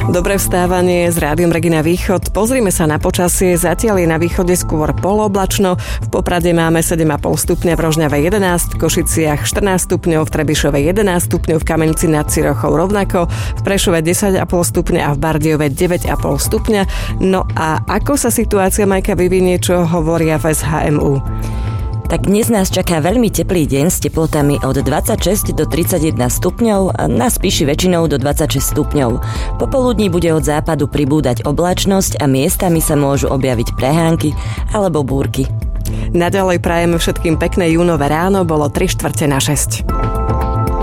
Dobré vstávanie s Rádiom Regina Východ. Pozrime sa na počasie. Zatiaľ je na východe skôr poloblačno. V Poprade máme 7,5 stupňa, v Rožňave 11, v Košiciach 14 stupňov, v Trebišove 11 stupňov, v Kamenici nad Cirochou rovnako, v Prešove 10,5 stupňa a v Bardejove 9,5 stupňa. No a ako sa situácia, Majka, vyvinie, čo hovoria v SHMU? Tak dnes nás čaká veľmi teplý deň s teplotami od 26 do 31 stupňov a na Spiši väčšinou do 26 stupňov. Popoludní bude od západu pribúdať oblačnosť a miestami sa môžu objaviť prehánky alebo búrky. Naďalej prajeme všetkým pekné júnové ráno, bolo 3/4 na 6.